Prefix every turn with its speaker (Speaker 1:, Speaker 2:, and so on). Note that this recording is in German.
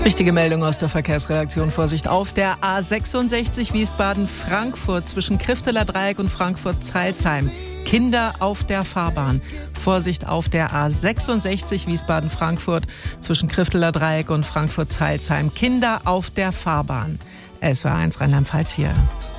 Speaker 1: Wichtige Meldung aus der Verkehrsredaktion. Vorsicht auf der A66 Wiesbaden-Frankfurt zwischen Krifteler Dreieck und Frankfurt-Zeilsheim. Kinder auf der Fahrbahn. Vorsicht auf der A66 Wiesbaden-Frankfurt zwischen Krifteler Dreieck und Frankfurt-Zeilsheim. Kinder auf der Fahrbahn. SWR1 Rheinland-Pfalz hier.